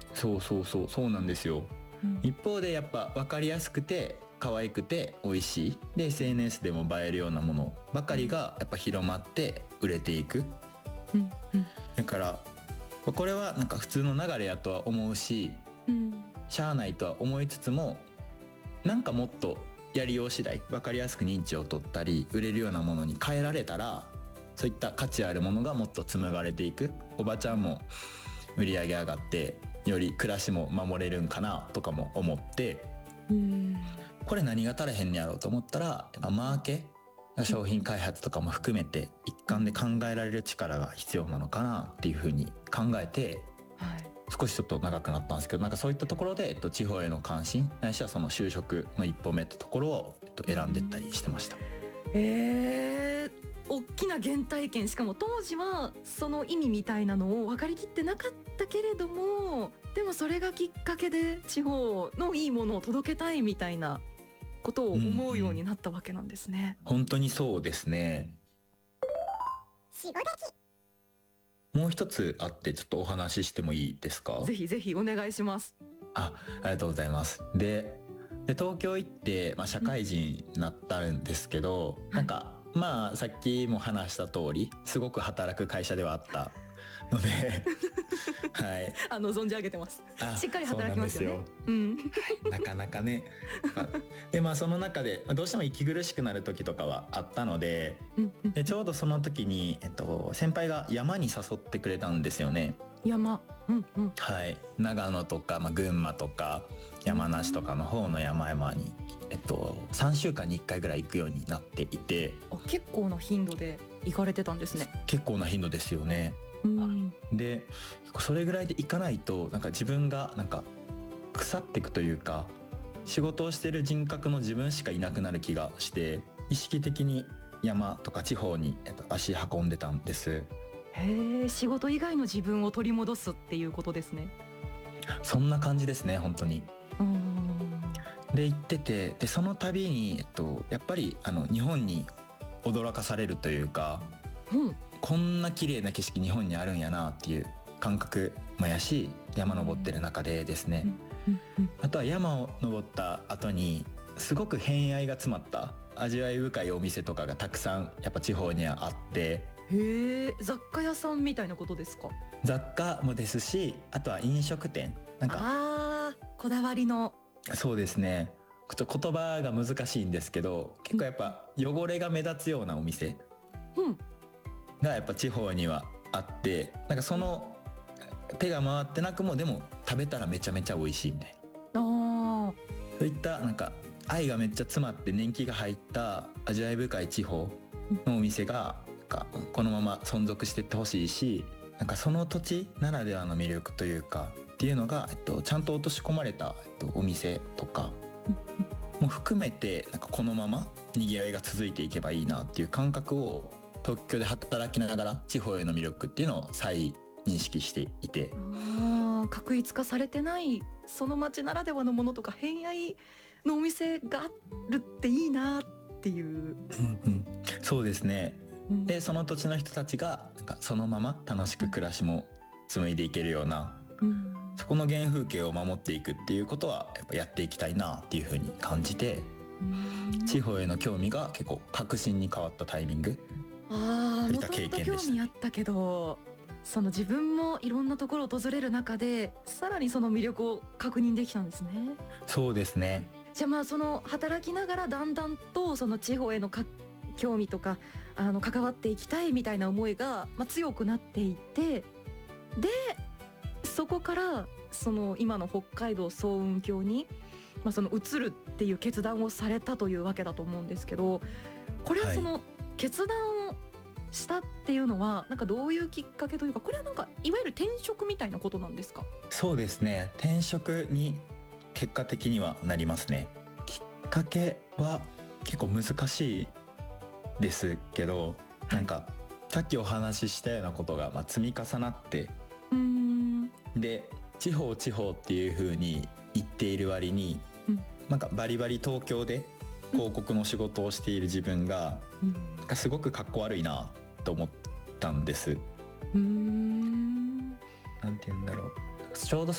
そうそうそうそうなんですよ。 うん、 一方でやっぱ分かりやすくて可愛くて美味しいで SNS でも映えるようなものばかりがやっぱ広まって売れていく。 うんうんだからこれはなんか普通の流れやとは思うし、 うん、 しゃあないとは思いつつも、なんかもっとやりよう次第分かりやすく認知を取ったり売れるようなものに変えられたら、そういった価値あるものがもっと紡がれていく、おばちゃんも売り上げ上がってより暮らしも守れるんかなとかも思って、 うん、 これ何が足らへんやろうと思ったら、やっぱマーケ商品開発とかも含めて一貫で考えられる力が必要なのかなっていうふうに考えて、 はい、 少しちょっと長くなったんですけど、なんかそういったところで、地方への関心ないしはその就職の一歩目ってところを、選んでったりしてました。 大きな原体験、しかも当時はその意味みたいなのを分かりきってなかったけれども、でもそれがきっかけで地方のいいものを届けたいみたいなことを思うようになったわけなんですね。 本当にそうですね。もう一つあってちょっとお話ししてもいいですか？ ぜひぜひお願いします。 ありがとうございます。で東京行って、社会人になったんですけど、なんかさっきも話した通りすごく働く会社ではあったのではい、 存じ上げてます。しっかり働きますよね。 そうなんですよ。はい、なかなかね。でその中でどうしても息苦しくなる時とかはあったので、でちょうどその時に、先輩が山に誘ってくれたんですよね。 山、 はい、長野とか、群馬とか山梨とかの方の山々に、3週間に1回ぐらい行くようになっていて。 結構な頻度で行かれてたんですね。 結構な頻度ですよね。でそれぐらいで行かないとなんか自分がなんか腐っていくというか、仕事をしてる人格の自分しかいなくなる気がして、意識的に山とか地方に足運んでたんです。 へえ、仕事以外の自分を取り戻すっていうことですね。 そんな感じですね、本当に。で行ってて、でその度に、やっぱり日本に驚かされるというか、こんな綺麗な景色日本にあるんやなっていう感覚もやし、山登ってる中でですね、あとは山を登った後にすごく偏愛が詰まった味わい深いお店とかがたくさんやっぱ地方にはあって。 へえ、雑貨屋さんみたいなことですか？ 雑貨もですし、あとは飲食店、なんかこだわりの。 そうですね、ちょっと言葉が難しいんですけど、結構やっぱ汚れが目立つようなお店がやっぱ地方にはあって、なんかその手が回ってなくもでも食べたらめちゃめちゃ美味しいみたいな、そういったなんか愛がめっちゃ詰まって年季が入った味わい深い地方のお店がなんかこのまま存続していってほしいし、なんかその土地ならではの魅力というかっていうのが、ちゃんと落とし込まれた、お店とかも含めて、なんかこのまま賑わいが続いていけばいいなっていう感覚を東京で働きながら地方への魅力っていうのを再認識していて。 確一化されてないその街ならではのものとか偏愛のお店があるっていいなっていう、 そうですね。でその土地の人たちがなんかそのまま楽しく暮らしも紡いでいけるような、そこの原風景を守っていくっていうことはやっぱやっていきたいなっていうふうに感じて、地方への興味が結構確信に変わったタイミング、そういった経験でした。 もともと興味あったけど、その自分もいろんなところを訪れる中でさらにその魅力を確認できたんですね。 そうですね。 じゃあその働きながらだんだんとその地方への興味とか関わっていきたいみたいな思いが、強くなっていて、でそこからその今の北海道層雲峡に、その移るっていう決断をされたというわけだと思うんですけど、これはその決断をしたっていうのはなんかどういうきっかけというか、これはなんかいわゆる転職みたいなことなんですか？ そうですね、転職に結果的にはなりますね。きっかけは結構難しいですけど、なんかさっきお話ししたようなことが積み重なって、で地方地方っていう風に言っている割に、なんかバリバリ東京で広告の仕事をしている自分が、すごくかっこ悪いなと思ったんです。なんて言うんだろう、ちょうど